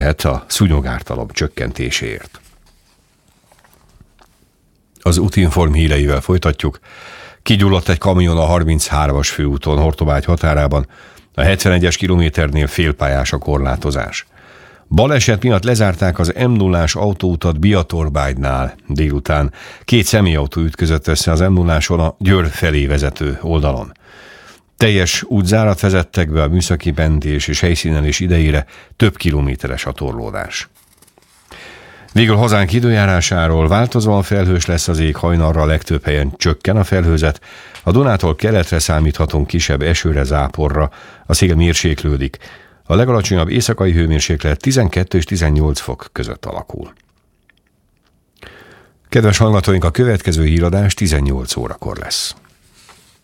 a szúnyogártalom csökkentéséért. Az útinform híreivel folytatjuk. Kigyulladt egy kamion a 33-as főúton Hortobágy határában, a 71-es kilométernél félpályás a korlátozás. Baleset miatt lezárták az M0-ás autóutat Biatorbágynál délután. 2 személyautó ütközött össze az M0-áson a Győr felé vezető oldalon. Teljes útzárat vezettek be a műszaki mentés és helyszínelés idejére, több kilométeres a torlódás. Végül hazánk időjárásáról: változóan felhős lesz az ég, hajnalra legtöbb helyen csökken a felhőzet, a Dunától keletre számíthatunk kisebb esőre, záporra, a szél mérséklődik. A legalacsonyabb éjszakai hőmérséklet 12 és 18 fok között alakul. Kedves hallgatóink, a következő híradás 18 órakor lesz.